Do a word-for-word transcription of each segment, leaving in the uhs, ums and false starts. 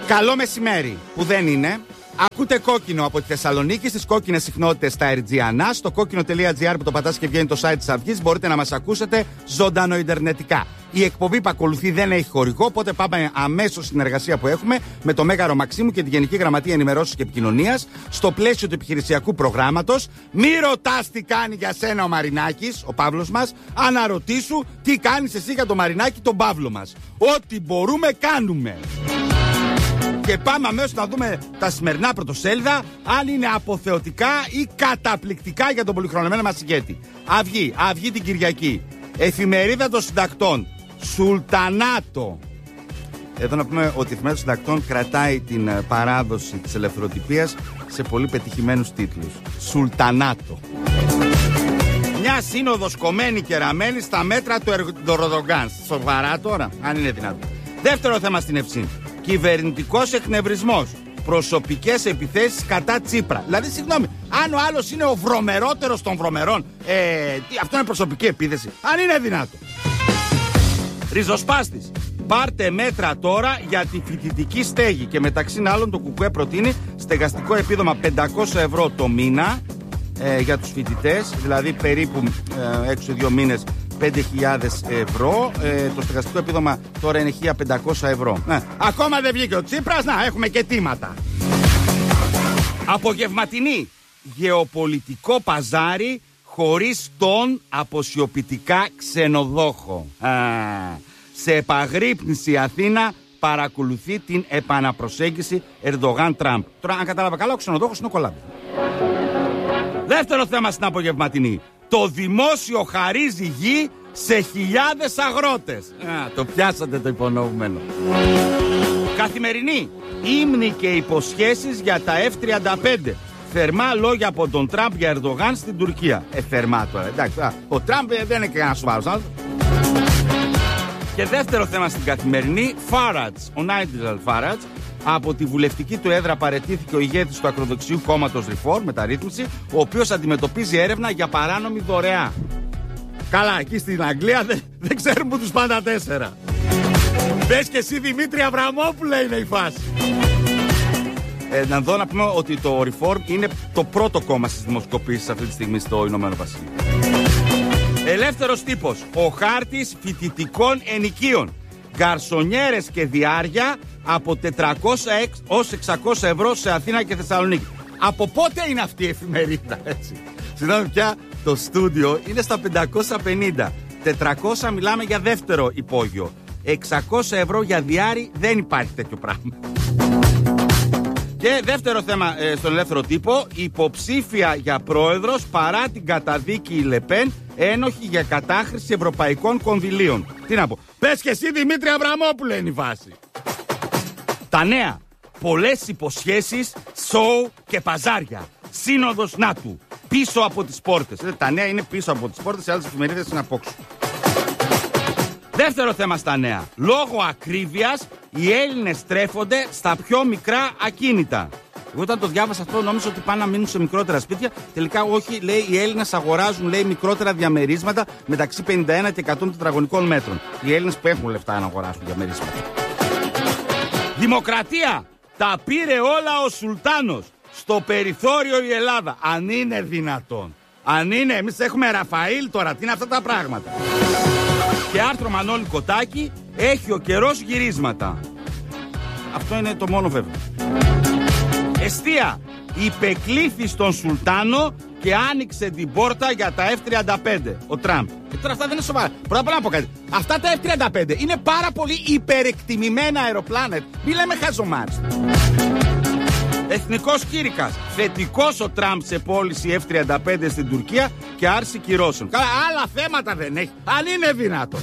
Καλό μεσημέρι, που δεν είναι. Ακούτε Κόκκινο από τη Θεσσαλονίκη στις κόκκινες συχνότητες στα Ερτζιανά. Στο κόκκινο.gr που το πατάς και βγαίνει το site της Αυγής, μπορείτε να μας ακούσετε ζωντανοιντερνετικά. Η εκπομπή που ακολουθεί δεν έχει χορηγό, οπότε πάμε αμέσως στην εργασία που έχουμε με το Μέγαρο Μαξίμου και τη Γενική Γραμματεία Ενημερώσεως και Επικοινωνίας στο πλαίσιο του επιχειρησιακού προγράμματος. Μη ρωτάς τι κάνει για σένα ο Μαρινάκης, ο Παύλος μας, αναρωτήσου τι κάνεις εσύ για το Μαρινάκη, τον Παύλο μας. Ό,τι μπορούμε κάνουμε. Και πάμε αμέσως να δούμε τα σημερινά πρωτοσέλιδα, αν είναι αποθεωτικά ή καταπληκτικά για τον πολυχρονεμένο μας ηγέτη. Αυγή, Αυγή την Κυριακή. Εφημερίδα των Συντακτών. Σουλτανάτο. Εδώ να πούμε ότι η Εφημερίδα των Συντακτών κρατάει την παράδοση της ελευθεροτυπίας σε πολύ πετυχημένους τίτλους. Σουλτανάτο. Μια σύνοδος κομμένη και ραμμένη στα μέτρα του Ερντογάν. Σοβαρά τώρα, αν είναι δυνατόν. Δεύτερο θέμα στην Ευσύνη. Κυβερνητικός εκνευρισμός. Προσωπικές επιθέσεις κατά Τσίπρα. Δηλαδή, συγγνώμη, αν ο άλλος είναι ο βρωμερότερος των βρωμερών, ε, τι, αυτό είναι προσωπική επίθεση. Αν είναι δυνατό. Ριζοσπάστης. Πάρτε μέτρα τώρα για τη φοιτητική στέγη. Και μεταξύ άλλων, το ΚΚΕ προτείνει στεγαστικό επίδομα πεντακόσια ευρώ το μήνα ε, για τους φοιτητές. Δηλαδή, περίπου ε, έξω δύο μήνες. πέντε χιλιάδες ευρώ. Ε, το στεγαστικό επίδομα τώρα είναι χίλια πεντακόσια ευρώ. Ναι. Ακόμα δεν βγήκε ο Τσίπρας. Να, έχουμε και τίματα. Απογευματινή. Γεωπολιτικό παζάρι χωρίς τον αποσιωπητικά ξενοδόχο. Α, σε επαγρύπνηση Αθήνα παρακολουθεί την επαναπροσέγγιση Ερντογάν-Τραμπ. Τώρα, αν κατάλαβα καλά, ο ξενοδόχος είναι ο Κολάμπης. Δεύτερο θέμα στην απογευματινή. Το δημόσιο χαρίζει γη σε χιλιάδες αγρότες. Α, το πιάσατε το υπονοούμενο. Καθημερινή. Ύμνοι και υποσχέσεις για τα εφ τριάντα πέντε. Θερμά λόγια από τον Τραμπ για Ερντογάν στην Τουρκία. Ε, θερμά τώρα. Εντάξει, α, ο Τραμπ δεν είναι κανένα σοβαρός. Και δεύτερο θέμα στην Καθημερινή. Φάρατς, ο Νάιτζελ Φάρατς. Από τη βουλευτική του έδρα παραιτήθηκε ο ηγέτης του ακροδεξιού κόμματος Reform, μεταρρύθμιση, ο οποίος αντιμετωπίζει έρευνα για παράνομη δωρεά. Καλά, εκεί στην Αγγλία δεν, δεν ξέρουν που τους πάντα τέσσερα. Πες και εσύ Δημήτρη Αβραμόπουλε είναι η φάση. Ε, να δω να πούμε ότι το Reform είναι το πρώτο κόμμα στις δημοσκοπήσεις αυτή τη στιγμή στο Ηνωμένο Βασίλειο. Ελεύθερος τύπος. Ο χάρτης φοιτητικών ενοικίων. Γκαρσονιέρες και διάρια από τετρακόσια έως εξακόσια ευρώ σε Αθήνα και Θεσσαλονίκη. Από πότε είναι αυτή η εφημερίδα, έτσι? Συγγνώμη πια, το στούντιο είναι στα πεντακόσια πενήντα. τετρακόσια μιλάμε για δεύτερο υπόγειο. εξακόσια ευρώ για διάρρη δεν υπάρχει τέτοιο πράγμα. Και δεύτερο θέμα ε, στον ελεύθερο τύπο. Υποψήφια για πρόεδρος παρά την καταδίκη η Λεπέν, ένοχη για κατάχρηση ευρωπαϊκών κονδυλίων. Τι να πω. Πες και εσύ Δημήτρη Αβραμόπουλε είναι η βάση. Τα νέα. Πολλές υποσχέσεις, σοου και παζάρια. Σύνοδος ΝΑΤΟΥ. Πίσω από τις πόρτες. Ε, τα νέα είναι πίσω από τις πόρτες, οι άλλες εφημερίδες είναι απόξω. Δεύτερο θέμα στα νέα. Λόγω ακρίβειας, οι Έλληνες στρέφονται στα πιο μικρά ακίνητα. Εγώ όταν το διάβασα αυτό νόμιζα ότι πάνε να μείνουν σε μικρότερα σπίτια. Τελικά όχι, λέει, οι Έλληνες αγοράζουν, λέει, μικρότερα διαμερίσματα μεταξύ πενήντα ένα και εκατό τετραγωνικών μέτρων. Οι Έλληνες που έχουν λεφτά να αγοράσουν διαμερίσματα. Δημοκρατία! Τα πήρε όλα ο Σουλτάνος. Στο περιθώριο η Ελλάδα. Αν είναι δυνατόν. Αν είναι, εμείς έχουμε Ραφαήλ τώρα. Τι είναι αυτά τα πράγματα. Και άρθρο Μανώλη Κοτάκη. Έχει ο καιρός γυρίσματα. Αυτό είναι το μόνο βέβαιο. Εστία. Υπεκλήθη στον Σουλτάνο και άνοιξε την πόρτα για τα εφ τριάντα πέντε. Ο Τραμπ. Και τώρα αυτά δεν είναι σοβαρά. Πρώτα απ' όλα να πω κάτι. Αυτά τα εφ τριάντα πέντε είναι πάρα πολύ υπερεκτιμημένα αεροπλάνα. Μη λέμε χαζομάρες. Εθνικός κήρυκας. Θετικός ο Τραμπ σε πώληση εφ τριάντα πέντε στην Τουρκία και άρση κυρώσεων. Καλά, άλλα θέματα δεν έχει. Αν είναι δυνατό.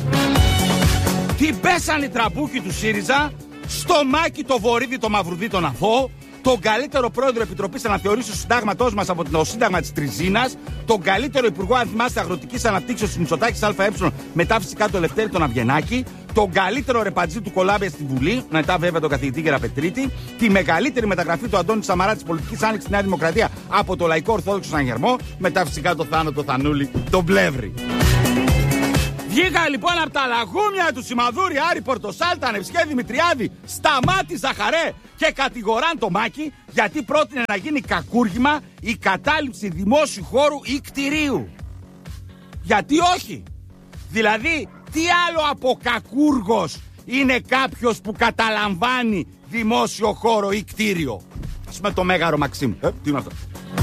Τι πέσανε οι τραμπούκοι του ΣΥΡΙΖΑ στο Μάκη το Βορύδι το Μαυρουδί τον Αθώο, τον καλύτερο πρόεδρο Επιτροπής Αναθεωρήσεως του Συντάγματός μας από το Σύνταγμα της Τριζίνας, τον καλύτερο Υπουργό αν θυμάστε αγροτικής αναπτύξεως του Μητσοτάκης ΑΕ, μετά φυσικά το Ελευθέρη τον Αυγενάκη, τον καλύτερο ρεπατζή του Κολάμπια στη Βουλή, μετά βέβαια τον καθηγητή Γεραπετρίτη, τη μεγαλύτερη μεταγραφή του Αντώνη Σαμαρά της πολιτικής άνοιξης στη Νέα Δημοκρατία από το Λαϊκό Ορθόδοξο Συναγερμό, μετά φυσικά το Θάνο το Θανούλη, τον Πλεύρη. Βγήκα λοιπόν από τα λαγούμια του Σιμαδούρη, Άρη Πορτοσάλτα, Νευσκέ Δημητριάδη, Σταμάτη Ζαχαρέ και κατηγοράν το Μάκη γιατί πρότεινε να γίνει κακούργημα η κατάληψη δημόσιου χώρου ή κτηρίου. Γιατί όχι? Δηλαδή, τι άλλο από κακούργος είναι κάποιος που καταλαμβάνει δημόσιο χώρο ή κτίριο? Ας πούμε το Μέγαρο Μαξίμου. Ε, τι είναι αυτό?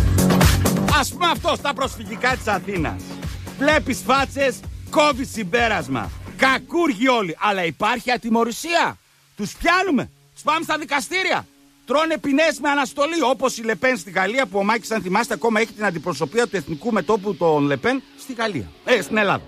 Ας πούμε αυτό στα προσφυγικά της Αθήνας. Βλέπεις φάτσες, κόβεις συμπέρασμα. Κακούργοι όλοι. Αλλά υπάρχει ατιμωρησία. Τους πιάνουμε. Τους πάμε στα δικαστήρια. Τρώνε ποινές με αναστολή. Όπως η Λεπέν στη Γαλλία, που ο Μάκης, αν θυμάστε, ακόμα έχει την αντιπροσωπεία του Εθνικού Μετώπου των Λεπέν στη Γαλλία. Ε, στην Ελλάδα.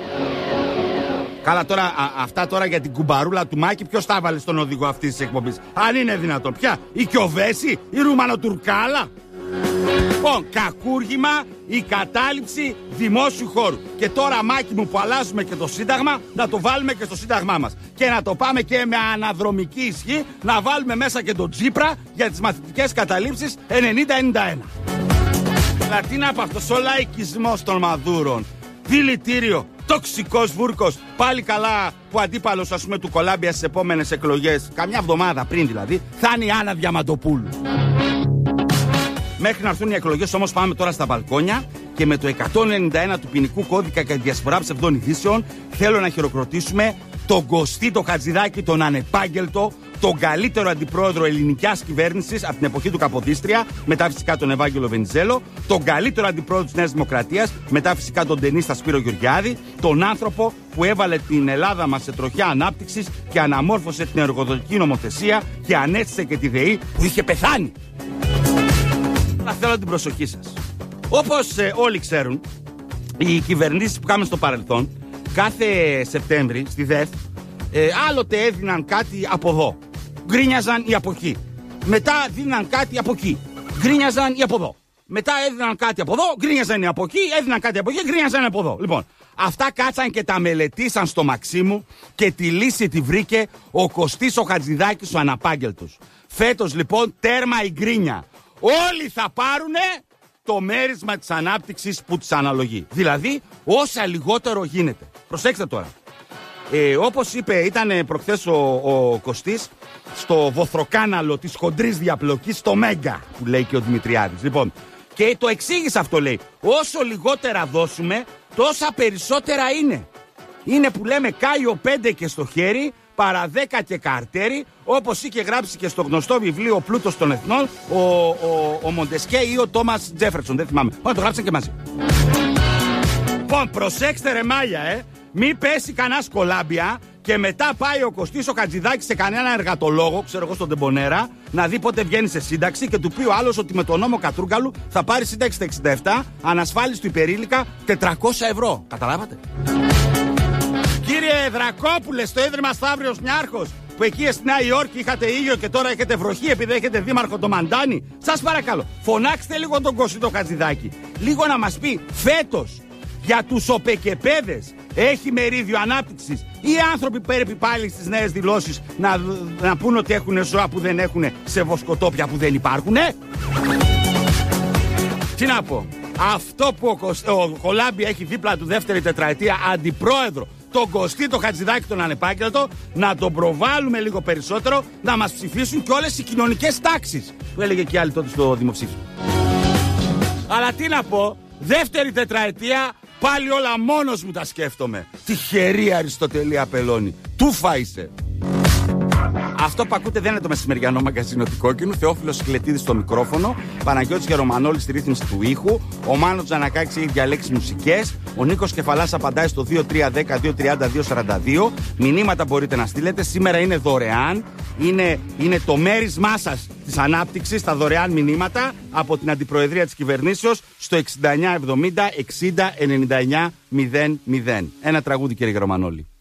Καλά τώρα, α, αυτά τώρα για την κουμπαρούλα του Μάκη, ποιος τα βάλε στον οδηγό αυτής της εκπομπής? Αν είναι δυνατόν πια, η Κιοβέση, η Ρουμανοτουρκάλα. Λοιπόν, κακούργημα η κατάληψη δημόσιου χώρου. Και τώρα, Μάκη μου, που αλλάζουμε και το Σύνταγμα, να το βάλουμε και στο Σύνταγμά μας. Και να το πάμε και με αναδρομική ισχύ, να βάλουμε μέσα και τον Τσίπρα για τις μαθητικές καταλήψεις ενενήντα ενενήντα ένα. Δηλαδή, τι είναι από αυτός ο λαϊκισμός των Μαδούρων? Δηλητήριο, τοξικός βούρκος. Πάλι καλά που αντίπαλος, ας πούμε, του Κολάμπια στις επόμενες εκλογές, καμιά εβδομάδα πριν δηλαδή, θα είναι η Άννα Διαμαντοπούλου. Μέχρι να έρθουν οι εκλογές όμως πάμε τώρα στα μπαλκόνια και με το εκατόν ενενήντα ένα του ποινικού κώδικα και διασπορά ψευδών ειδήσεων θέλω να χειροκροτήσουμε τον Κωστή το Χατζηδάκη, τον ανεπάγγελτο, τον καλύτερο αντιπρόεδρο ελληνικής κυβέρνησης από την εποχή του Καποδίστρια, μετά φυσικά τον Ευάγγελο Βενιζέλο, τον καλύτερο αντιπρόεδρο της Νέας Δημοκρατίας, μετά φυσικά τον τενίστα Σπύρο Γεωργιάδη, τον άνθρωπο που έβαλε την Ελλάδα μας σε τροχιά ανάπτυξης και αναμόρφωσε την εργοδοτική νομοθεσία και ανέστησε και τη ΔΕΗ που είχε πεθάνει. Να θέλω την προσοχή σας. Όπως ε, όλοι ξέρουν, οι κυβερνήσεις που κάνουμε στο παρελθόν, κάθε Σεπτέμβρη στη ΔΕΘ, ε, άλλοτε έδιναν κάτι από εδώ. Γκρίνιαζαν ή από εκεί. Μετά δίναν κάτι από εκεί. Γκρίνιαζαν ή από εδώ. Μετά έδιναν κάτι από εδώ, γκρίνιαζαν ή από εκεί, έδιναν κάτι από εκεί, γκρίνιαζαν από εδώ. Λοιπόν, αυτά κάτσαν και τα μελετήσαν στο Μαξίμου και τη λύση τη βρήκε ο Κωστής ο Χατζηδάκης ο αναπάγγελτος. Φέτος λοιπόν τέρμα η γκρίνια. Όλοι θα πάρουνε το μέρισμα της ανάπτυξης που της αναλογεί. Δηλαδή, όσα λιγότερο γίνεται. Προσέξτε τώρα. Ε, όπως είπε, ήταν προχθές ο, ο Κωστής στο βοθροκάναλο της χοντρής διαπλοκής, στο Μέγκα, που λέει και ο Δημητριάδης. Λοιπόν, και το εξήγησε αυτό, λέει. Όσο λιγότερα δώσουμε, τόσα περισσότερα είναι. Είναι που λέμε Κάιο πέντε και στο χέρι, παρά δέκα και καρτέρι, όπως είχε γράψει και στο γνωστό βιβλίο «Ο Πλούτος των Εθνών» ο, ο, ο Μοντεσκέ ή ο Τόμας Τζέφερσον, δεν θυμάμαι. Όλα το γράψαν και μαζί. Λοιπόν, προσέξτε ρε μάλια, ε. Μη πέσει κανένα Κολάμπια και μετά πάει ο Κωστής ο Χατζηδάκης σε κανένα εργατολόγο, ξέρω εγώ στον Τεμπονέρα, να δει πότε βγαίνει σε σύνταξη και του πει ο άλλος ότι με τον νόμο Κατρούγκαλου θα πάρει σύνταξη στα εξήντα επτά, ανασφάλιστου υπερήλικα τετρακόσια ευρώ. Καταλάβατε? Κύριε Δρακόπουλε, στο Ίδρυμα Σταύριος Νιάρχος, που εκεί στη Νέα Υόρκη είχατε ήλιο και τώρα έχετε βροχή επειδή έχετε δήμαρχο το Μαντάνι, σας παρακαλώ, φωνάξτε λίγο τον Κωστή το Χατζηδάκη. Λίγο να μας πει φέτος για τους οπεκεπέδες έχει μερίδιο ανάπτυξης ή άνθρωποι πρέπει πάλι στις νέες δηλώσεις να, να πούν ότι έχουν ζώα που δεν έχουν σε βοσκοτόπια που δεν υπάρχουνε. Τι να πω, αυτό που ο, Κωσ... ο Κολάμπια έχει δίπλα του δεύτερη τετραετία αντιπρόεδρο, τον Κωστή το Χατζηδάκη τον ανεπάγγελτο, να τον προβάλλουμε λίγο περισσότερο, να μας ψηφίσουν και όλες οι κοινωνικές τάξεις, που έλεγε και άλλοι τότε στο δημοψήφισμα. Αλλά τι να πω, δεύτερη τετραετία πάλι όλα μόνος μου τα σκέφτομαι. Τυχερή Αριστοτελή Απελώνη. Τούφα είσαι. Αυτό που ακούτε δεν είναι το μεσημεριανό μαγκαζίνο του Κόκκινου. Θεόφιλος Σκλετίδης στο μικρόφωνο. Παναγιώτης Γερομανόλης στη ρύθμιση του ήχου. Ο Μάνος Τζανακάκης έχει διαλέξει μουσικές. Ο Νίκος Κεφαλάς απαντάει στο δύο τρία ένα μηδέν δύο τριάντα δύο σαράντα δύο. Μηνύματα μπορείτε να στείλετε. Σήμερα είναι δωρεάν. Είναι, είναι το μέρισμά σας της ανάπτυξης, τα δωρεάν μηνύματα από την Αντιπροεδρία της Κυβερνήσεως στο εξήντα εννιά εβδομήντα εξήντα ενενήντα εννιά μηδέν μηδέν. Ένα τραγούδι, κύριε Γερομανόλη.